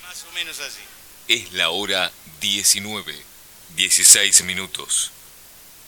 Más o menos así. Es la hora 19:16.